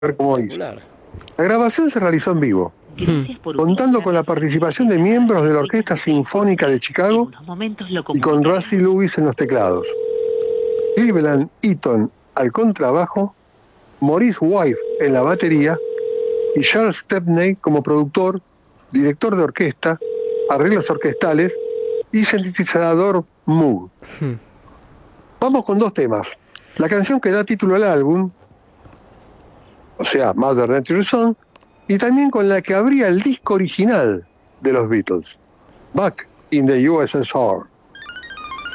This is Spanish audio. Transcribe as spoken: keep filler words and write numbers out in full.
Como hizo. La grabación se realizó en vivo, contando con la participación de miembros de la Orquesta Sinfónica de Chicago y con Rusty Lewis en los teclados, Cleveland Eaton al contrabajo, Maurice White en la batería y Charles Stepney como productor, director de orquesta, arreglos orquestales y sintetizador Moog. Vamos con dos temas. La canción que da título al álbum, o sea, Mother Nature Song, y también con la que abría el disco original de los Beatles, Back in the U S S R.